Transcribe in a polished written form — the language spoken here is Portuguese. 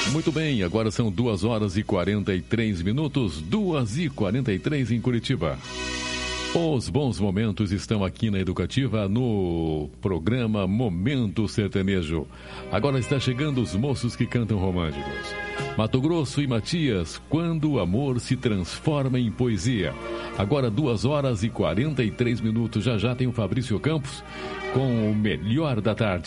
Muito bem, agora são 2 horas e 43 minutos, 2h43 em Curitiba. Os bons momentos estão aqui na Educativa no programa Momento Sertanejo. Agora está chegando os moços que cantam românticos. Mato Grosso e Matias, quando o amor se transforma em poesia. Agora 2 horas e 43 minutos, já tem o Fabrício Campos com o melhor da tarde.